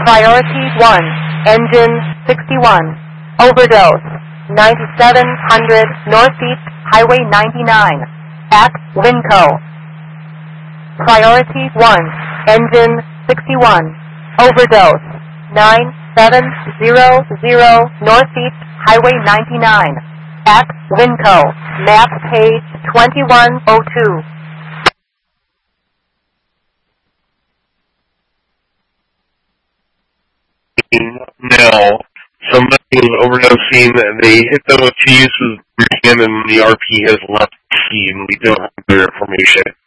Priority 1, engine 61, overdose, 9700 Northeast Highway 99, at Winco. Priority 1, engine 61, overdose, 9700 Northeast Highway 99, at Winco, map page 2102. Now, somebody was overdosing, they hit them with cheese, was breathing, and the RP has left the scene. We don't have their information.